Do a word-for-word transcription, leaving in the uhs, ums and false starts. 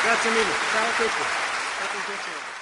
Grazie mille. Ciao a tutti. È stato un piacere.